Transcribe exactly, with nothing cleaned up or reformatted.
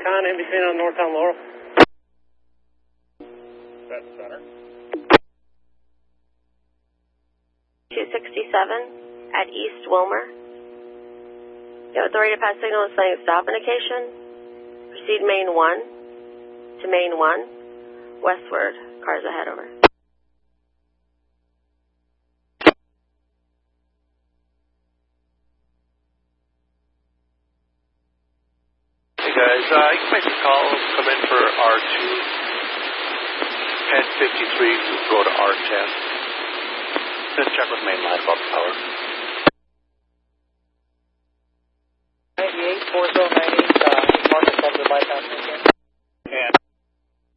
Con in between on Northtown Laurel. That's center. two sixty-seven at East Wilmer. You have authority to pass signal saying stop indication. Proceed main one to main one. Westward. Cars ahead, over. Hey guys, uh, you can make a call, come in for R two, ten fifty-three to go to R ten. Just check with main line about the power.